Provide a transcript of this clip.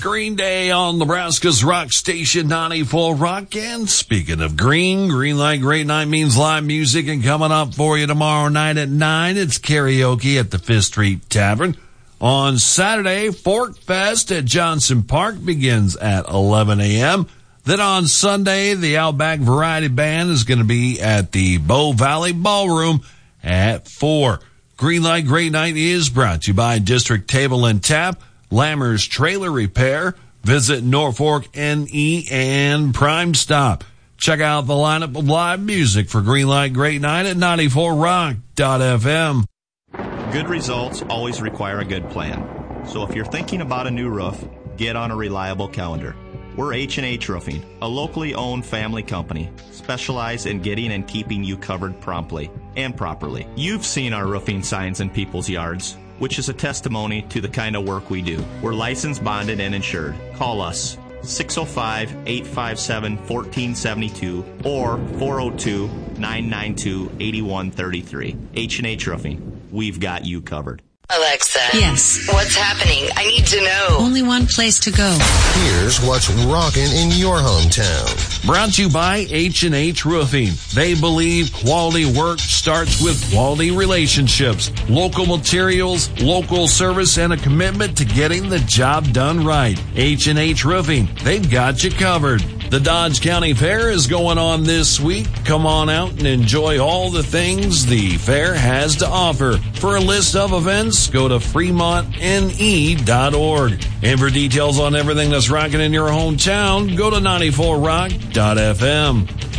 Green Day on Nebraska's Rock Station 94 Rock. And speaking of green light, great night means live music. And coming up for you tomorrow night at 9, it's karaoke at the Fifth Street Tavern. On Saturday, Fork Fest at Johnson Park begins at 11 a.m. Then on Sunday, the Outback Variety Band is going to be at the Bow Valley Ballroom at 4. Green Light Great Night is brought to you by District Table and Tap, Lammer's Trailer Repair, Visit Norfolk NE, and Prime Stop. Check out the lineup of live music for Green Light Great Night at 94rock.fm. Good results always require a good plan. So if you're thinking about a new roof, get on a reliable calendar. We're H&H Roofing, a locally owned family company, specialized in getting and keeping you covered promptly and properly. You've seen our roofing signs in people's yards, which is a testimony to the kind of work we do. We're licensed, bonded, and insured. Call us 605-857-1472 or 402-992-8133. H&H Roofing. We've got you covered. Alexa. Yes. What's happening? I need to know. Only one place to go. Here's what's rocking in your hometown. Brought to you by H&H Roofing. They believe quality work starts with quality relationships, local materials, local service, and a commitment to getting the job done right. H&H Roofing. They've got you covered. The Dodge County Fair is going on this week. Come on out and enjoy all the things the fair has to offer. For a list of events, go to fremontne.org. And for details on everything that's rocking in your hometown, go to 94rock.fm.